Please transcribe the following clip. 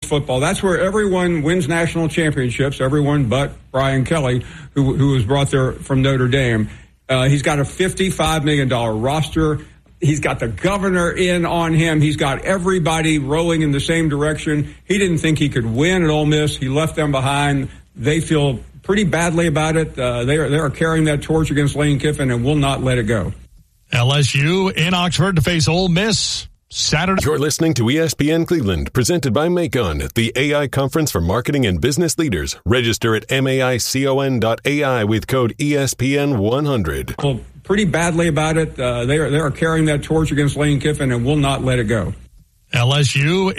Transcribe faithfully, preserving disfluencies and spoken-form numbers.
football. That's where everyone wins national championships, everyone but Brian Kelly, who, who was brought there from Notre Dame. Uh, he's got a fifty-five million dollars roster. He's got the governor in on him. He's got everybody rolling in the same direction. He didn't think he could win at Ole Miss. He left them behind. They feel pretty badly about it. Uh, they are, they are carrying that torch against Lane Kiffin and will not let it go. L S U in Oxford to face Ole Miss Saturday. You're listening to E S P N Cleveland, presented by Macon, the A I conference for marketing and business leaders. Register at maicon dot A I with code E S P N one hundred. Well, pretty badly about it. Uh, they are, they are carrying that torch against Lane Kiffin and will not let it go. L S U